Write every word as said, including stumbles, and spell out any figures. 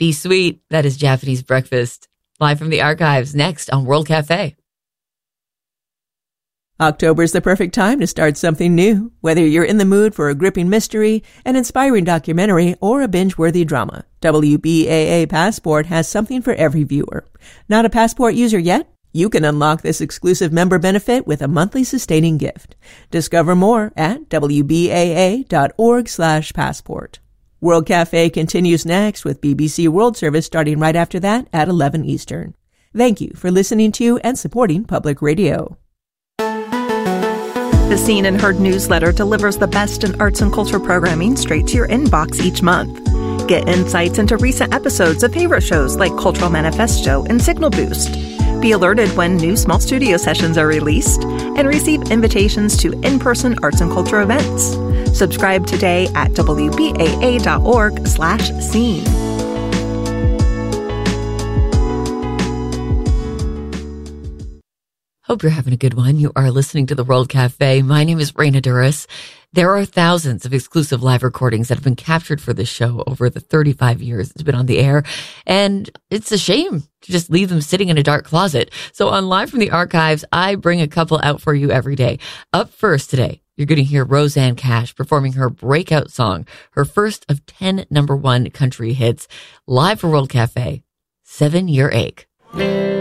Be sweet. That is Japanese breakfast. Live from the archives next on World Cafe. October is the perfect time to start something new, whether you're in the mood for a gripping mystery, an inspiring documentary, or a binge-worthy drama. W B A A Passport has something for every viewer. Not a Passport user yet? You can unlock this exclusive member benefit with a monthly sustaining gift. Discover more at W B A A dot org slash passport. World Cafe continues next with B B C World Service starting right after that at eleven Eastern. Thank you for listening to and supporting public radio. The Seen and Heard newsletter delivers the best in arts and culture programming straight to your inbox each month. Get insights into recent episodes of favorite shows like Cultural Manifesto and Signal Boost. Be alerted when new small studio sessions are released and receive invitations to in-person arts and culture events. Subscribe today at W B A A dot org slash scene. Hope you're having a good one. You are listening to the World Cafe. My name is Raina Duras. There are thousands of exclusive live recordings that have been captured for this show over the thirty-five years it's been on the air. And it's a shame to just leave them sitting in a dark closet. So on Live from the Archives, I bring a couple out for you every day. Up first today, you're going to hear Rosanne Cash performing her breakout song, her first of ten number one country hits, live for World Cafe, Seven Year Ache.